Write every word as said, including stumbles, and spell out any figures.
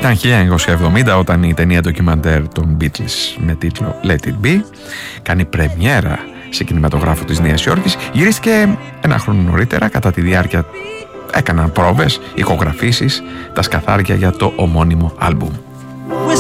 Ήταν χίλια εννιακόσια εβδομήντα όταν η ταινία ντοκιμαντέρ των Beatles με τίτλο Let It Be κάνει πρεμιέρα σε κινηματογράφο της Νέας Υόρκης. Γυρίστηκε ένα χρόνο νωρίτερα. Κατά τη διάρκεια έκαναν πρόβες, ηχογραφήσεις, τα σκαθάρια για το ομώνυμο άλμπουμ.